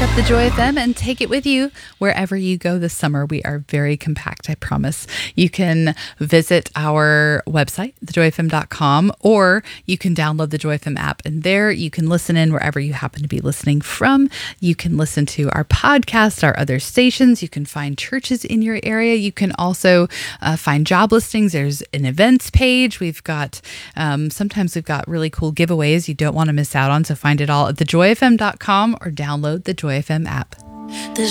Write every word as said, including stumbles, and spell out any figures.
up the Joy F M and take it with you wherever you go this summer. We are very compact, I promise. You can visit our website, the joy f m dot com, or you can download the Joy F M app, and there you can listen in wherever you happen to be listening from. You can listen to our podcast, our other stations. You can find churches in your area. You can also uh, find job listings. There's an events page. We've got, um, sometimes we've got really cool giveaways you don't want to miss out on. So find it all at the joy f m dot com or download the Joy F M app. There's